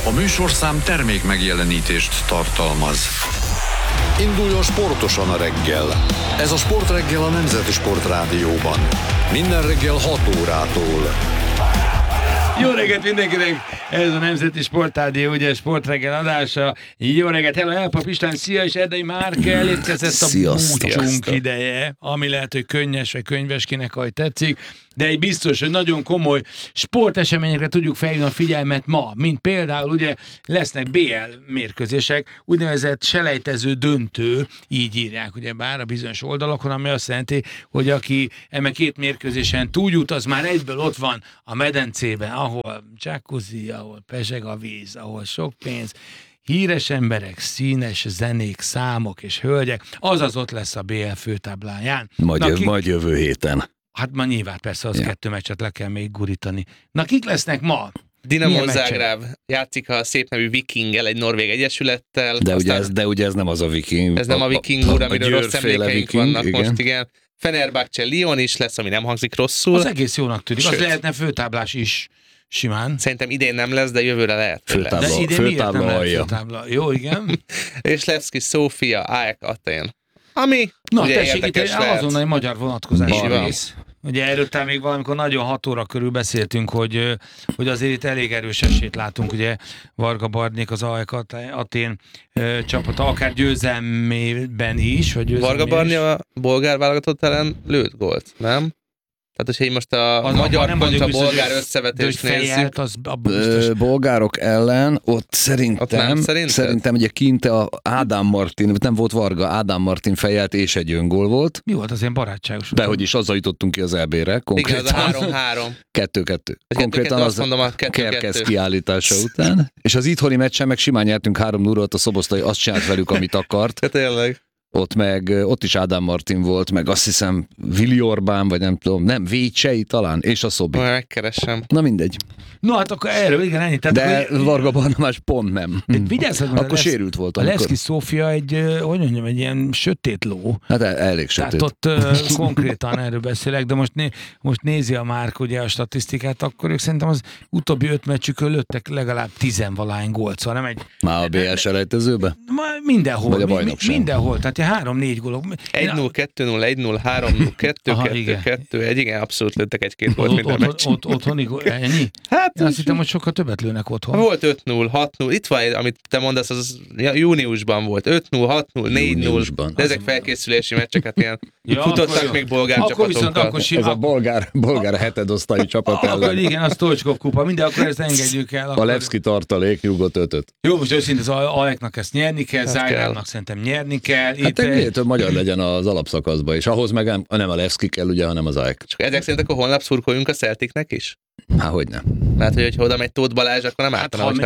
A műsorszám termék megjelenítést tartalmaz. Induljon sportosan a reggel. Ez a Sportreggel a Nemzeti Sportrádióban. Minden reggel 6 órától. Jó reggelt mindenkinek! Ez a Nemzeti Sportrádió, ugye Sportreggel adása. Jó reggelt! Hello, Elpap István, szia! És Erdei Márk, elérkezett a búcsunk ideje, ami lehet, hogy könnyes vagy könyves, kinek ahogy tetszik, de egy biztos, hogy nagyon komoly sporteseményekre tudjuk felhívni a figyelmet ma, mint például ugye lesznek BL mérkőzések, úgynevezett selejtező döntő, így írják ugye bár a bizonyos oldalakon, ami azt jelenti, hogy aki két mérkőzésen túljut, az már egyből ott van a medencében, ahol jacuzzi, ahol pezseg a víz, ahol sok pénz, híres emberek, színes zenék, számok és hölgyek, azaz ott lesz a BL főtábláján. Majd jövő héten. Hát ma nyilván persze az 2 meccset le kell még gurítani. Na, kik lesznek ma? Dinamo Zágráb játszik a szép nevű Vikinggel, egy norvég egyesülettel. De ugye ez nem az a Viking. Ez nem a Viking úr, amiről rossz emlékeink vannak igen. Most, igen. Fenerbahce Lyon is lesz, ami nem hangzik rosszul. Az egész jónak tűnik. Az lehetne főtáblás is simán. Szerintem idén nem lesz, de jövőre lehet. Főtábla alja. Jó, igen. És Levski Szófia, AEK Atén. Ami na, ugye tessék, érdekes itt lehet. azonnal egy magyar vonatkozási rész. Ugye erről még valamikor nagyon 6 óra körül beszéltünk, hogy azért itt elég erős esélyt látunk, ugye Varga Barnék, az AEK Atén csapata, akár győzelmében is. Varga Barni a bolgár válogatott ellen lőtt gólt, nem? Tehát, hogyha most a magyar kontra bolgár összevetést nézzük. Bolgárok ellen, ott szerintem ugye kint a Ádám Martin, nem volt Varga, Ádám Martin fejelt és egy öngól volt. Mi volt az ilyen barátságos? Dehogy is azzal jutottunk ki az EB-re. Igen, az a 3-3. 2-2. Konkrétan az a Kerkez kiállítása után. És az itthoni meccsen meg simán nyertünk 3-0-at, a Szoboszlai azt csinált velük, amit akart. Tényleg. Ott is Ádám Martin volt, meg azt hiszem Vili Orbán, vagy nem tudom, nem, Vécsei talán, és a Szobi. Megkeresem. Na mindegy. No hát akkor erről, igen, ennyi. De Varga Barnabás pont nem. Vigyázzad, akkor sérült volt. A Levski Szófia egy ilyen sötét ló. Hát elég sötét. Tehát ott konkrétan erről beszélek, de most nézi a Márk ugye a statisztikát, akkor ők szerintem az utóbbi 5 meccsükön lőttek legalább 10-valahány gólt, szóval nem egy... Már a BL selejtezőbe? Mindenhol. Vagy a bajnokság? Mindenhol, tehát 3-4 gólok. 1-0, 2-0, 1-0, 3-0, 2-2, igen, abszolút lőttek egy-két gólt minden meccsen. Otthoni gól, ennyi? Hát, én azt hittem, hogy sokkal többet lőnek otthon. Volt 5-0, 6-0, itt van, amit te mondasz, az júniusban volt. 5-0, 6-0, 4-0, de ezek felkészülési meccseket ilyen futottak még bolgár csapatokkal. Ez a bolgár hetedosztályi csapat ellen. Akkor igen, a Stoichkov kupa, akkor ezt engedjük el. A Levski tartalék nyugodt 5-öt. Jó, most őszintén az AEK-nak ezt nyerni kell, Zágrábnak szerintem nyerni kell. Hát miért több magyar legyen az alapszakaszban, és ahhoz meg nem a Levski kell, ugye, hanem az AEK. Csak ezek szerint akkor holnap szurkoljunk a Celticnek is? Há, hogyne. Mert hogy oda megy Tóth Balázs, akkor nem ártana, hogyha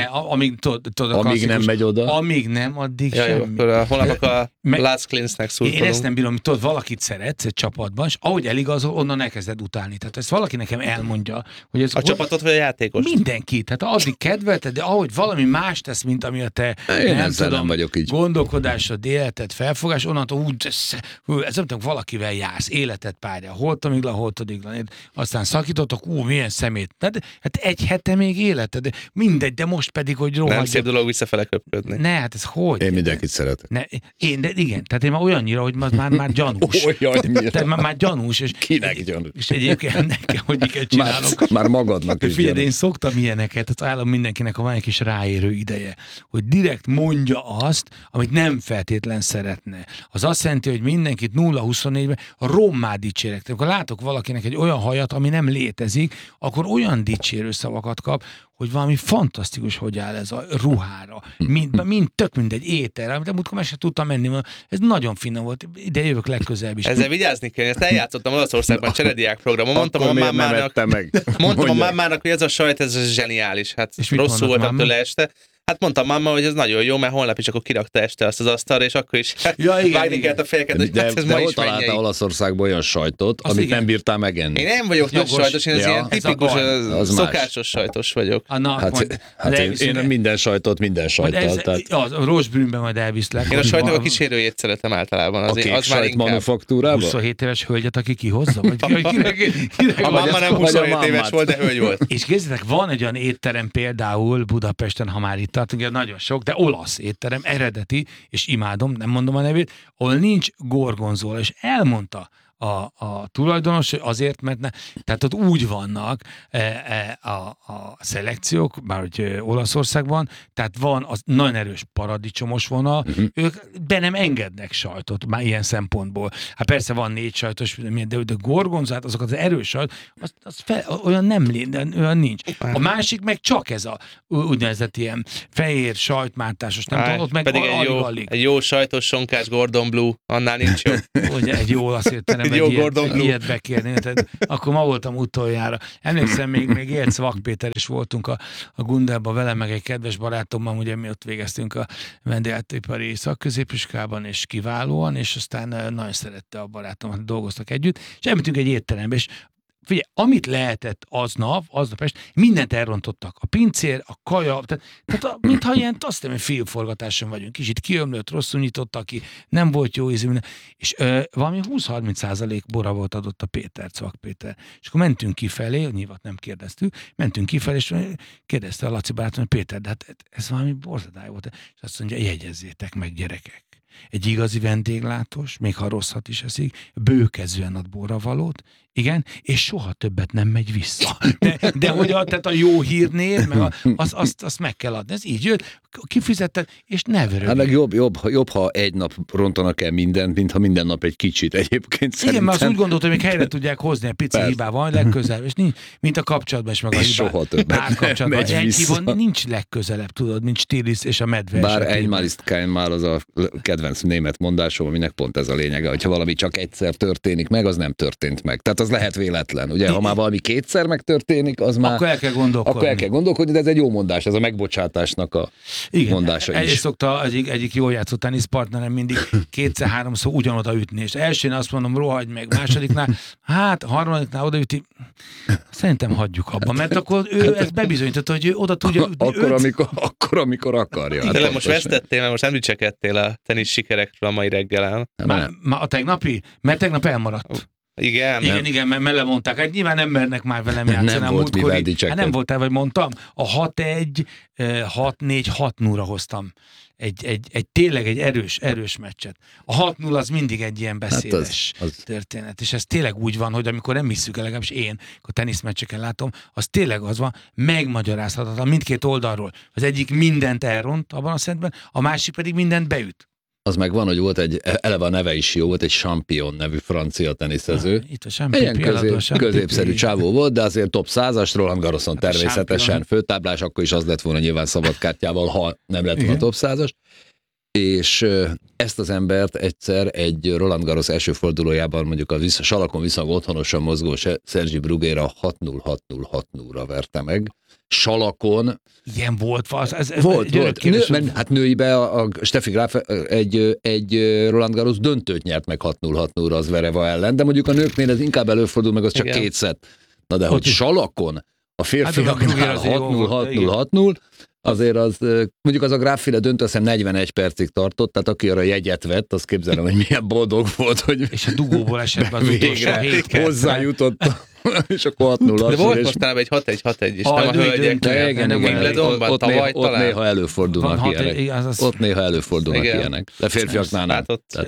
BL. Amíg nem megy oda. Amíg nem, addig semmi. Jó, akkor holnap a Lars Klinznek szurkolunk. Én ezt nem bírom, tudod, valakit szeretsz egy csapatban, és ahogy eligazol, onnan elkezded utálni. Tehát ezt valaki nekem elmondja, hogy ez... A csapatot vagy a játékos? Mindenki. Tehát addig kedvelted, de ahogy valami más tesz, mint ami a te nem vagyok így. Gondolkodásod, életed, felfogás, onnantól ez nem tudom, valakivel jársz, életed párja, holtodiglan, aztán szakítottak, milyen szemét. Hát egy hete még életed, mindegy, de most pedig, hogy rohadt. Nem szép dolog visszafele köpködni. Ne, hát ez hogy? Én mindenkit szeretek. De igen, tehát én már olyannyira, hogy már gyanús. Tehát már gyanús. És kinek gyanús? És egyébként nekem, hogy miket csinálok. Már magadnak is. Figyelj, én szoktam ilyeneket, tehát állom mindenkinek, ha van egy kis ráérő ideje, hogy direkt mondja azt, amit nem feltétlen szeretne. Az azt jelenti, hogy mindenkit 0-24-ben rommá dicsérek. Amikor látok valakinek egy olyan hajat, ami nem létezik, akkor olyan dicsérő szavakat kap, hogy valami fantasztikus, hogy áll ez a ruhára. Tök mindegy ételre, amit múltkor meg sem tudtam menni. Ez nagyon finom volt. Ide jövök legközelebb is. Ezzel vigyázni kell. Ezt eljátszottam Olaszországban cserediák programon. Mondtam a mámának, hogy ez a sajt, ez zseniális. Hát rosszul voltam tőle este. Hát mondtam máma, hogy ez nagyon jó, mert holnap is akkor kirakta este azt az asztalra, és akkor is vágni kellett a fejeket, hogy hát ez de ma hol is találtál Olaszországban olyan sajtot, azt amit igen. nem bírtál megenni? Én nem vagyok nagy sajtos, én az ilyen tipikus, szokásos sajtos vagyok. Hát én minden sajtot minden sajttal. A Rosbrünben majd elviszlek. Én a sajtnak a kísérőjét szeretem általában. A kék sajt manufaktúrában? 27 éves hölgyet, aki kihozza? A mamma nem 27 éves volt, de hölgy volt. És képzeljétek, van egy olyan étterem például Budapesten, ha már itt tartunk, nagyon sok, de olasz étterem, eredeti, és imádom, nem mondom a nevét, ahol nincs gorgonzola, és elmondta a tulajdonos, azért, mert tehát ott úgy vannak a szelekciók, bár hogy Olaszországban, tehát van az nagyon erős paradicsomos vonal, ők be nem engednek sajtot, már ilyen szempontból. Hát persze van 4 sajtos, de gorgonzát, azokat az erős sajt, olyan nem olyan nincs. A másik meg csak ez a úgynevezett ilyen fehér sajtmántásos, nem tudom, ott meg pedig egy jó sajtos sonkás Gordon Blue, annál nincs jó. Ugye egy jó olasz étterem, ilyet bekérni. Tehát akkor ma voltam utoljára. Emlékszem, még élt Szvak Péter is voltunk a Gundelban vele, meg egy kedves barátommal, ugye mi ott végeztünk a vendéglátóipari szakközépiskában, és kiválóan, és aztán nagyon szerette a barátomat, dolgoztak együtt, és elmentünk egy étterembe, és figyelj, amit lehetett aznap est, mindent elrontottak. A pincér, a kaja, tehát mintha ilyen, azt hiszem, filmforgatáson vagyunk. Kicsit kiömlött, rosszul nyitottak ki, nem volt jó ízű, és valami 20-30% bora volt adott a Szvak Péter. És akkor mentünk kifelé, nyilván nem kérdeztük, mentünk kifelé, és kérdezte a Laci barátom, hogy Péter, de hát ez valami borzadály volt. És azt mondja, jegyezzétek meg, gyerekek. Egy igazi vendéglátós, még ha rosszat is eszik, bőkezően ad borravalót, igen, és soha többet nem megy vissza. De hogy tehát a jó hírnél, meg azt meg kell adni. Ez így jött, kifizetted, és ne vörög. Hát meg jobb, ha egy nap rontanak el mindent, mint ha minden nap egy kicsit egyébként szerintem. Igen, mert azt úgy gondoltam, hogy még helyre tudják hozni, egy pici hibával, legközelebb, és mint a kapcsolatban is, meg a hibát. Soha többet nem megy vissza. Nincs legközelebb, tudod, mint Stilis és a medve. Bár einmal ist kein Mal az a kedvenc német mondásom, aminek pont ez a lényege, hogyha valami csak egyszer történik meg, az nem történt meg. Tehát az lehet véletlen. Ugye, ha már valami kétszer megtörténik, az már... Akkor el kell gondolkodni. De ez egy jó mondás, ez a megbocsátásnak a mondása is. Szokta egyik jól játszott teniszpartnerem mindig 2-3-szor ugyanoda ütni, és elsőn azt mondom, rohagy meg, másodiknál, harmadiknál odaüti, szerintem hagyjuk abba, mert akkor ő ezt bebizonyította, hogy ő oda tudja ütni. Akkor, amikor akarja. De most vesztettél, mert most nem dicsekedtél a tenisz sikerekről a mai reggelen. A tegnapi? Mert tegnap elmaradt. Igen, mert lemondták. Hát nyilván nem mernek már velem játszani. Nem volt mivel dicseked. Nem volt el, vagy mondtam. A 6-1, 6-4, 6-0-ra hoztam. Tényleg egy erős meccset. A 6-0 az mindig egy ilyen beszédes történet. És ez tényleg úgy van, hogy amikor nem hiszük el, legalábbis én, akkor teniszmeccseken látom, az tényleg az van, megmagyarázhatatlan mindkét oldalról. Az egyik mindent elront abban a szentben, a másik pedig mindent beüt. Az meg van, hogy volt eleve a neve is jó, volt egy Champion nevű francia teniszező. Itt a Champion. Ilyen középszerű csávó volt, de azért top 100-as, Roland Garroson természetesen főtáblás, akkor is az lett volna nyilván szabadkártyával, ha nem lett volna top 100-as. És ezt az embert egyszer egy Roland Garros első fordulójában mondjuk a salakon viszonylag otthonosan mozgó Sergi Bruguera 6-0-6-0-6-0-ra verte meg. Salakon. Ilyen volt. Volt. Hát nőibe a Steffi Graf egy Roland Garros döntőt nyert meg 6-0-6-0-ra az Zvereva ellen, de mondjuk a nőknél ez inkább előfordul, meg az csak 2 szett. Na de hogy salakon a férfiaknál 6-0-6-0-6-0, azért az, mondjuk az a Graf-féle döntő, azt hiszem 41 percig tartott, tehát aki arra jegyet vett, azt képzelem, hogy milyen boldog volt, hogy és a dugóból esett az utolsó 7 perc. Hozzájutott, és akkor 6-0. De volt mostanában egy 6-1-6-1 is, nem a hölgyeknek. Igen. Ott néha előfordulnak ilyenek. Ott néha előfordulnak ilyenek. De férfiaknál nem.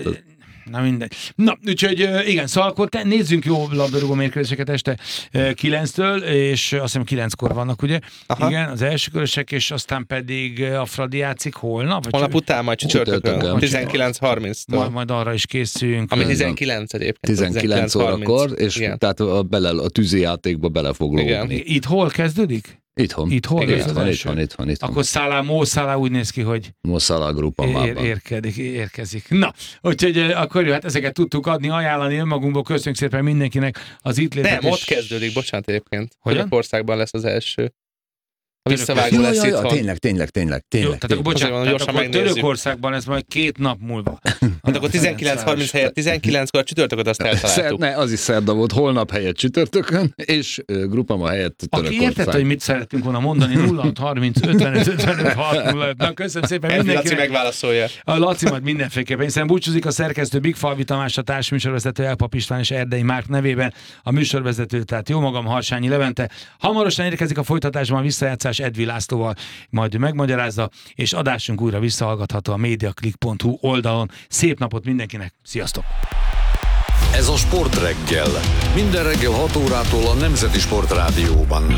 Na mindegy. Na, úgyhogy igen, szóval akkor nézzünk jó labdarúgó mérkőzéseket este 9-től, és azt hiszem 9-kor vannak, ugye? Aha. Igen, az első körösek, és aztán pedig a Fradi játszik holnap? Holnap után, majd csütörtökön, 19:30-tól. Majd arra is készüljünk. Ami 19 egyébként. 19 órakor, és igen. Tehát a tűzijátékba bele fog lógni. Itt hol kezdődik? Itthon. Itthon. Akkor Mo Salah úgy néz ki, hogy Mo Salah grupamában érkezik. Na, úgyhogy akkor jó, hát ezeket tudtuk adni, ajánlani önmagunkból. Köszönjük szépen mindenkinek az itt létet. Nem, ott kezdődik, bocsánat egyébként. Törökországban lesz az első. A visszavágó lesz itthon. Tényleg. Jó, tehát akkor bocsánat, gyorsan akkor megnézzük. Törökországban lesz majd 2 nap múlva. Hát akkor 19:30 helyett 19-kor csütörtököt azt eltaláltuk. Az is szerda volt, holnap helyett csütörtökön, és Grupama helyett Törökország. Aki értette, hogy mit szerettünk volna mondani, 0630 55 55 605. Na, köszönöm szépen mindenkinek. Laci megválaszolja. A Laci majd mindenféleképpen, hiszen búcsúzik a szerkesztő Big Falvi Tamás, a társműsorvezető Elpap István és Erdei Márk nevében, a műsorvezető, tehát jó magam, Harsányi Levente. Hamarosan érkezik a folytatásban a visszajátszás Edvi Lászlóval, majd ő megmagyarázza, és adásunk újra visszahallgatható a mediaclick.hu oldalon. Szép napot mindenkinek, sziasztok! Ez a Sportreggel. Minden reggel 6 órától a Nemzeti Sportrádióban.